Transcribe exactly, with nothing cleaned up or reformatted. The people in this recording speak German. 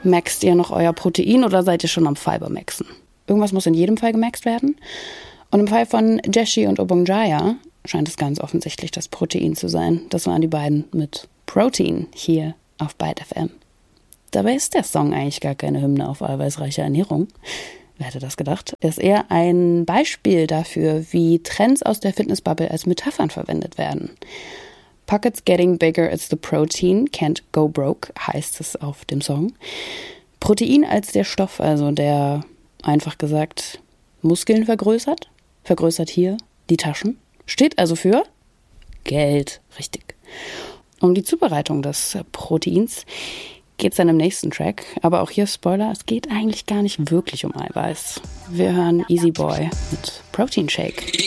Maxt ihr noch euer Protein oder seid ihr schon am Fiber-Maxen? Irgendwas muss in jedem Fall gemaxt werden. Und im Fall von Jessie und Obongjaya scheint es ganz offensichtlich das Protein zu sein. Das waren die beiden mit Protein hier auf Byte F M. Dabei ist der Song eigentlich gar keine Hymne auf eiweißreiche Ernährung. Wer hätte das gedacht? Er ist eher ein Beispiel dafür, wie Trends aus der Fitnessbubble als Metaphern verwendet werden. Pockets getting bigger, it's the protein, can't go broke, heißt es auf dem Song. Protein als der Stoff, also der, einfach gesagt, Muskeln vergrößert. Vergrößert hier die Taschen. Steht also für Geld, richtig. Um die Zubereitung des Proteins geht es dann im nächsten Track. Aber auch hier Spoiler, es geht eigentlich gar nicht wirklich um Eiweiß. Wir hören Easy Boy mit Protein Shake.